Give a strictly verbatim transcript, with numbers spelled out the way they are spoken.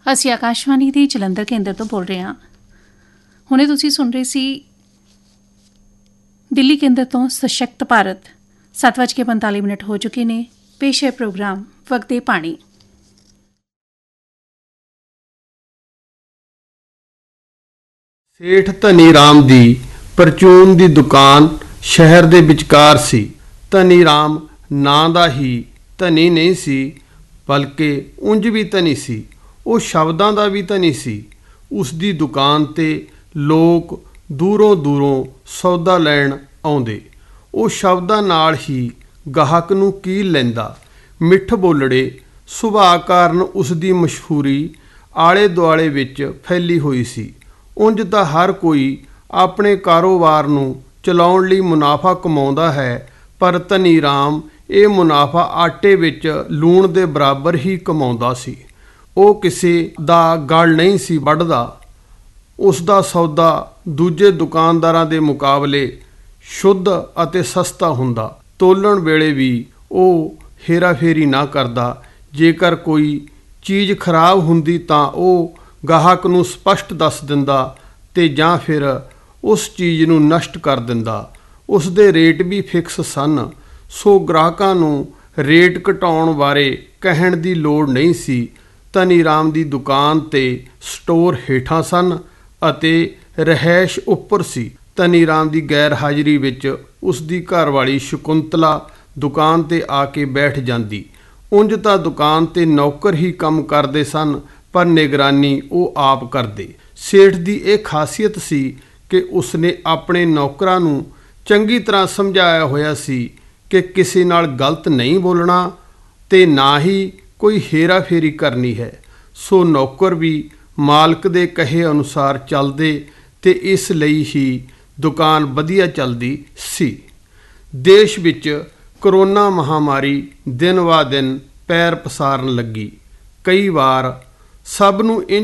ਅਸੀਂ ਆਕਾਸ਼ਵਾਣੀ ਦੇ ਜਲੰਧਰ ਕੇਂਦਰ ਤੋਂ ਬੋਲ ਰਹੇ ਹਾਂ। ਹੁਣੇ ਤੁਸੀਂ ਸੁਣ ਰਹੇ ਸੀ ਦਿੱਲੀ ਕੇਂਦਰ ਤੋਂ ਸਸ਼ਕਤ ਭਾਰਤ। ਸੱਤ ਵੱਜ ਕੇ ਪੰਤਾਲੀ ਮਿੰਟ ਹੋ ਚੁੱਕੇ ਨੇ। ਪੇਸ਼ ਹੈ ਪ੍ਰੋਗਰਾਮ ਵਗਦੇ ਪਾਣੀ। ਸੇਠ ਧਨੀ ਰਾਮ ਦੀ ਪਰਚੂਨ ਦੀ ਦੁਕਾਨ ਸ਼ਹਿਰ ਦੇ ਵਿਚਕਾਰ ਸੀ। ਧਨੀ ਰਾਮ ਨਾਂ ਦਾ ਹੀ ਧਨੀ ਨਹੀਂ ਸੀ, ਬਲਕਿ ਉਂਝ ਵੀ ਧਨੀ ਸੀ। ਉਹ ਸ਼ਬਦਾਂ ਦਾ ਵੀ ਧਨੀ ਸੀ। ਉਸ ਦੀ ਦੁਕਾਨ 'ਤੇ ਲੋਕ ਦੂਰੋਂ ਦੂਰੋਂ ਸੌਦਾ ਲੈਣ ਆਉਂਦੇ। ਉਹ ਸ਼ਬਦਾਂ ਨਾਲ ਹੀ ਗਾਹਕ ਨੂੰ ਕੀਲ ਲੈਂਦਾ। ਮਿੱਠ ਬੋਲੜੇ ਸੁਭਾਅ ਕਾਰਨ ਉਸ ਦੀ ਮਸ਼ਹੂਰੀ ਆਲੇ ਦੁਆਲੇ ਵਿੱਚ ਫੈਲੀ ਹੋਈ ਸੀ। ਉਂਝ ਤਾਂ ਹਰ ਕੋਈ ਆਪਣੇ ਕਾਰੋਬਾਰ ਨੂੰ ਚਲਾਉਣ ਲਈ ਮੁਨਾਫਾ ਕਮਾਉਂਦਾ ਹੈ, ਪਰ ਧਨੀ ਰਾਮ ਇਹ ਮੁਨਾਫਾ ਆਟੇ ਵਿੱਚ ਲੂਣ ਦੇ ਬਰਾਬਰ ਹੀ ਕਮਾਉਂਦਾ ਸੀ। ਉਹ ਕਿਸੇ ਦਾ ਗਲ ਨਹੀਂ ਸੀ ਵੱਢਦਾ। ਉਸ ਦਾ ਸੌਦਾ ਦੂਜੇ ਦੁਕਾਨਦਾਰਾਂ ਦੇ ਮੁਕਾਬਲੇ ਸ਼ੁੱਧ ਅਤੇ ਸਸਤਾ ਹੁੰਦਾ। ਤੋਲਣ ਵੇਲੇ ਵੀ ਉਹ ਹੇਰਾਫੇਰੀ ਨਾ ਕਰਦਾ। ਜੇਕਰ ਕੋਈ ਚੀਜ਼ ਖਰਾਬ ਹੁੰਦੀ ਤਾਂ ਉਹ ਗਾਹਕ ਨੂੰ ਸਪਸ਼ਟ ਦੱਸ ਦਿੰਦਾ ਤੇ ਜਾਂ ਫਿਰ ਉਸ ਚੀਜ਼ ਨੂੰ ਨਸ਼ਟ ਕਰ ਦਿੰਦਾ। ਉਸ ਦੇ ਰੇਟ ਵੀ ਫਿਕਸ ਸਨ, ਸੋ ਗ੍ਰਾਹਕਾਂ ਨੂੰ ਰੇਟ ਘਟਾਉਣ ਬਾਰੇ ਕਹਿਣ ਦੀ ਲੋੜ ਨਹੀਂ ਸੀ। ਧਨੀ ਰਾਮ ਦੀ ਦੁਕਾਨ ਤੇ ਸਟੋਰ ਹੇਠਾਂ ਸਨ ਅਤੇ ਰਿਹਾਇਸ਼ ਉੱਪਰ ਸੀ। ਧਨੀ ਰਾਮ ਦੀ ਗੈਰ ਹਾਜ਼ਰੀ ਵਿੱਚ ਉਸ ਦੀ ਘਰਵਾਲੀ ਸ਼ਕੁੰਤਲਾ ਦੁਕਾਨ 'ਤੇ ਆ ਕੇ ਬੈਠ ਜਾਂਦੀ। ਉਂਝ ਤਾਂ ਦੁਕਾਨ 'ਤੇ ਨੌਕਰ ਹੀ ਕੰਮ ਕਰਦੇ ਸਨ, ਪਰ ਨਿਗਰਾਨੀ ਉਹ ਆਪ ਕਰਦੇ। ਸੇਠ ਦੀ ਇਹ ਖਾਸੀਅਤ ਸੀ ਕਿ ਉਸਨੇ ਆਪਣੇ ਨੌਕਰਾਂ ਨੂੰ ਚੰਗੀ ਤਰ੍ਹਾਂ ਸਮਝਾਇਆ ਹੋਇਆ ਸੀ ਕਿ ਕਿਸੇ ਨਾਲ ਗਲਤ ਨਹੀਂ ਬੋਲਣਾ ਤੇ ਨਾ ਹੀ ਕੋਈ ਹੇਰਾਫੇਰੀ ਕਰਨੀ ਹੈ। ਸੋ ਨੌਕਰ ਵੀ ਮਾਲਕ ਦੇ ਕਹੇ ਅਨੁਸਾਰ ਚੱਲਦੇ ਤੇ ਇਸ ਲਈ ਹੀ ਦੁਕਾਨ ਵਧੀਆ ਚੱਲਦੀ ਸੀ। ਦੇਸ਼ ਵਿੱਚ ਕਰੋਨਾ ਮਹਾਮਾਰੀ ਦਿਨ ਵਾ ਦਿਨ ਪੈਰ ਪਸਾਰਨ ਲੱਗੀ। ਕਈ ਵਾਰ ਸਭ ਨੂੰ ਇੰਝ